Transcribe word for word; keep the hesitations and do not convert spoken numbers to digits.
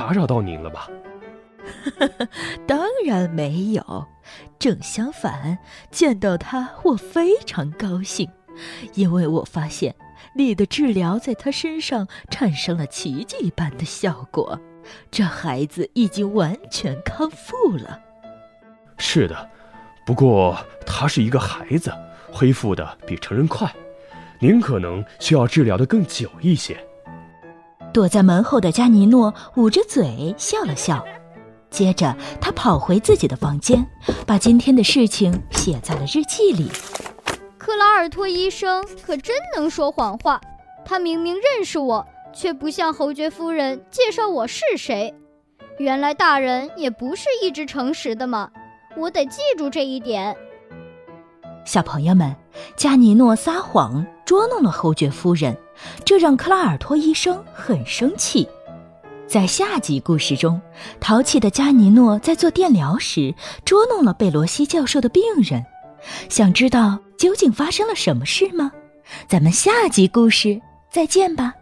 打扰到您了吧？ 当然没有，正相反，见到他我非常高兴，因为我发现你的治疗在他身上产生了奇迹般的效果，这孩子已经完全康复了。 是的，不过他是一个孩子，恢复的比成人快，您可能需要治疗的更久一些。 躲在门后的加尼诺捂着嘴笑了笑，接着他跑回自己的房间，把今天的事情写在了日记里。 克拉尔托医生可真能说谎话，他明明认识我，却不向侯爵夫人介绍我是谁。原来大人也不是一直诚实的嘛，我得记住这一点。 小朋友们，加尼诺撒谎捉弄了侯爵夫人，这让克拉尔托医生很生气。在下集故事中，淘气的加尼诺在做电疗时捉弄了贝罗西教授的病人。想知道究竟发生了什么事吗？咱们下集故事再见吧。